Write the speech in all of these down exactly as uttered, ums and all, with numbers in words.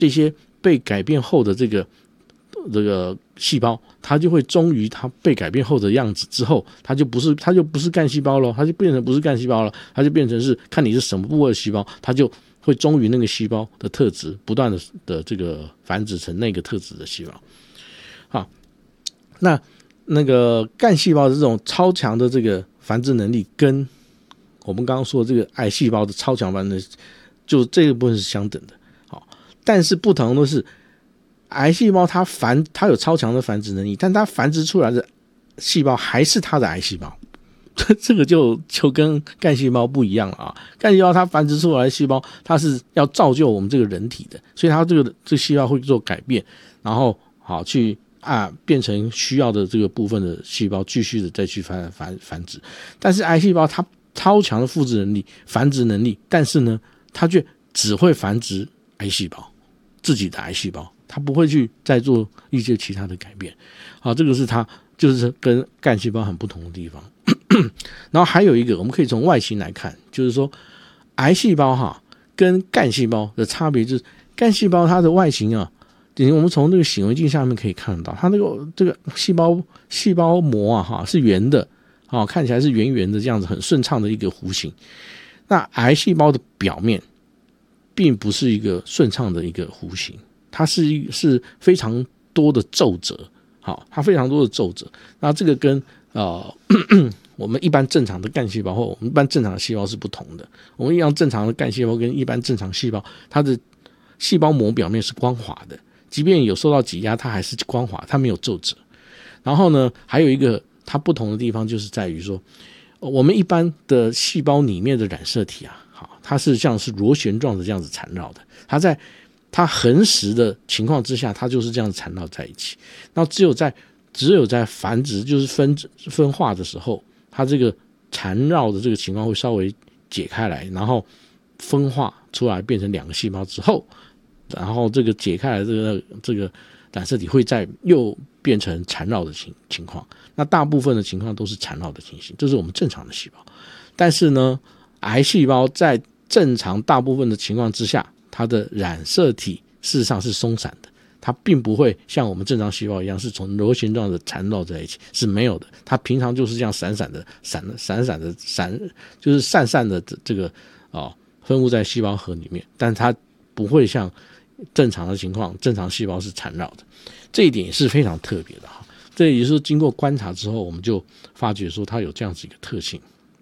这些被改变后的这个这个细胞，它就会忠于它被改变后的样子之后，它就不是它就不是干细胞了，它就变成不是干细胞了，它就变成是看你是什么部位的细胞，它就会忠于那个细胞的特质，不断的的这个繁殖成那个特质的细胞。好，那那个干细胞的这种超强的这个繁殖能力，跟我们刚刚说这个癌细胞的超强繁殖能力，就这个部分是相等的。好，但是不同的是，癌细胞它繁它有超强的繁殖能力，但它繁殖出来的细胞还是它的癌细胞，这个就就跟干细胞不一样了啊！干细胞它繁殖出来的细胞，它是要造就我们这个人体的，所以它这个这个细胞会做改变，然后好去啊变成需要的这个部分的细胞，继续的再去繁繁繁殖。但是癌细胞它超强的复制能力、繁殖能力，但是呢，它却只会繁殖癌细胞，自己的癌细胞，它不会去再做一些其他的改变。好，这个是它就是跟干细胞很不同的地方。然后还有一个，我们可以从外形来看，就是说癌细胞哈跟干细胞的差别，就是干细胞它的外形啊，我们从那个显微镜下面可以看得到，它那个这个细胞细胞膜啊哈是圆的，哦，看起来是圆圆的这样子，很顺畅的一个弧形。那癌细胞的表面并不是一个顺畅的一个弧形，它是一是非常多的皱褶，好，它非常多的皱褶。那这个跟呃我们一般正常的干细胞或我们一般正常的细胞是不同的。我们一样正常的干细胞跟一般正常细胞，它的细胞膜表面是光滑的，即便有受到挤压，它还是光滑，它没有皱褶。然后呢，还有一个它不同的地方就是在于说，我们一般的细胞里面的染色体啊，好，它是像是螺旋状的这样子缠绕的，它在它横实的情况之下，它就是这样缠绕在一起。那只有在只有在繁殖，就是分分化的时候，它这个缠绕的这个情况会稍微解开来，然后分化出来变成两个细胞之后，然后这个解开来这个这个染色体会再又变成缠绕的情情况。那大部分的情况都是缠绕的情形，这是我们正常的细胞。但是呢，癌细胞在正常大部分的情况之下，它的染色体事实上是松散的，它并不会像我们正常细胞一样是从螺旋状的缠绕在一起，是没有的。它平常就是这样散散的、散散散的、散，就是散散的这个啊、哦、分布在细胞核里面，但它不会像正常的情况，正常细胞是缠绕的。这一点也是非常特别的哈。这也就是经过观察之后，我们就发觉说它有这样子一个特性。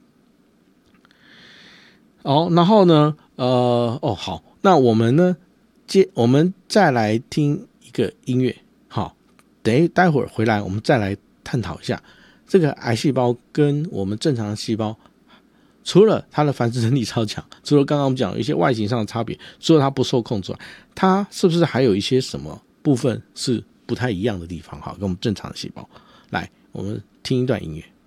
哦，然后呢，呃，哦，好，那我们呢，接我们再来听一个音乐，好，等一待会儿回来，我们再来探讨一下这个癌细胞跟我们正常的细胞，除了它的繁殖能力超强，除了刚刚我们讲一些外形上的差别，除了它不受控之外，它是不是还有一些什么部分是不太一样的地方？好，跟我们正常的细胞。来，我们听一段音乐。